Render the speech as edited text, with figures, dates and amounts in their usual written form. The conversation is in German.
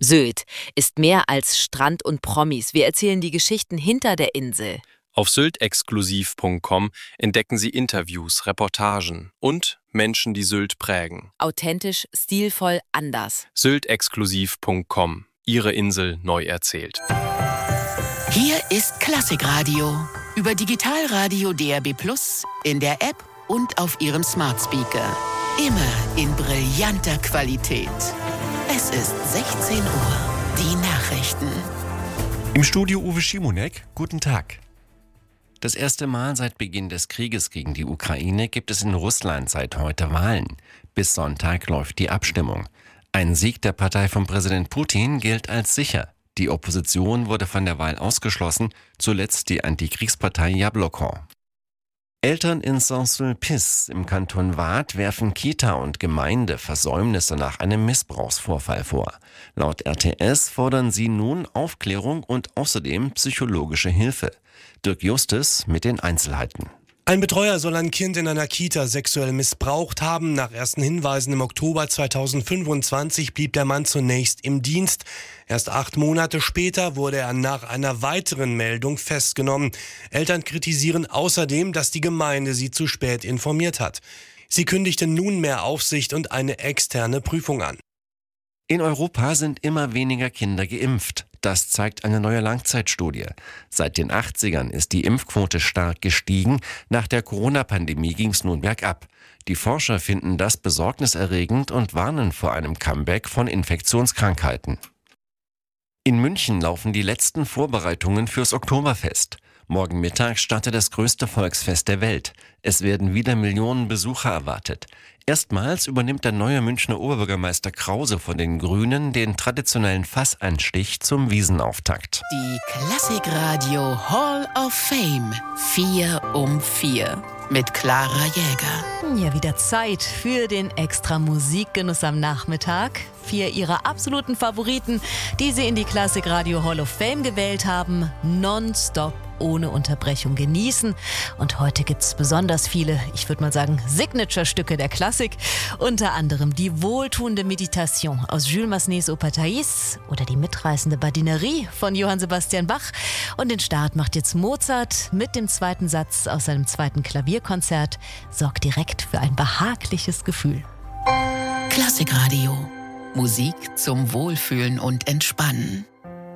Sylt ist mehr als Strand und Promis. Wir erzählen die Geschichten hinter der Insel. Auf syltexklusiv.com entdecken Sie Interviews, Reportagen und Menschen, die Sylt prägen. Authentisch, stilvoll, anders. syltexklusiv.com. Ihre Insel neu erzählt. Hier ist Klassikradio. Über Digitalradio DAB+, in der App und auf Ihrem Smart Speaker. Immer in brillanter Qualität. Es ist 16 Uhr. Die Nachrichten. Im Studio Uwe Schimonek. Guten Tag. Das erste Mal seit Beginn des Krieges gegen die Ukraine gibt es in Russland seit heute Wahlen. Bis Sonntag läuft die Abstimmung. Ein Sieg der Partei von Präsident Putin gilt als sicher. Die Opposition wurde von der Wahl ausgeschlossen, zuletzt die Antikriegspartei Jabloko. Eltern in Saint-Sulpice im Kanton Waadt werfen Kita und Gemeinde Versäumnisse nach einem Missbrauchsvorfall vor. Laut RTS fordern sie nun Aufklärung und außerdem psychologische Hilfe. Dirk Justus mit den Einzelheiten. Ein Betreuer soll ein Kind in einer Kita sexuell missbraucht haben. Nach ersten Hinweisen im Oktober 2025 blieb der Mann zunächst im Dienst. Erst 8 Monate später wurde er nach einer weiteren Meldung festgenommen. Eltern kritisieren außerdem, dass die Gemeinde sie zu spät informiert hat. Sie kündigte nun mehr Aufsicht und eine externe Prüfung an. In Europa sind immer weniger Kinder geimpft. Das zeigt eine neue Langzeitstudie. Seit den 80ern ist die Impfquote stark gestiegen. Nach der Corona-Pandemie ging es nun bergab. Die Forscher finden das besorgniserregend und warnen vor einem Comeback von Infektionskrankheiten. In München laufen die letzten Vorbereitungen fürs Oktoberfest. Morgen Mittag startet das größte Volksfest der Welt. Es werden wieder Millionen Besucher erwartet. Erstmals übernimmt der neue Münchner Oberbürgermeister Krause von den Grünen den traditionellen Fassanstich zum Wiesenauftakt. Die Klassikradio Hall of Fame 4 um 4 mit Clara Jäger. Ja, wieder Zeit für den extra Musikgenuss am Nachmittag. 4 ihrer absoluten Favoriten, die sie in die Klassikradio Hall of Fame gewählt haben, nonstop ohne Unterbrechung genießen. Und heute gibt's besonders viele, ich würde mal sagen, Signature-Stücke der Klassik. Unter anderem die wohltuende Meditation aus Jules Massenets Oper Thais oder die mitreißende Badinerie von Johann Sebastian Bach. Und den Start macht jetzt Mozart mit dem zweiten Satz aus seinem zweiten Klavierkonzert. Sorgt direkt für ein behagliches Gefühl. Klassikradio. Musik zum Wohlfühlen und Entspannen.